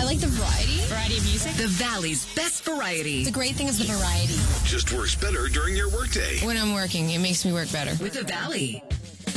like the variety. Variety of music. The Valley's best variety. The great thing is the variety. Just works better during your workday. When I'm working, it makes me work better. With The Valley.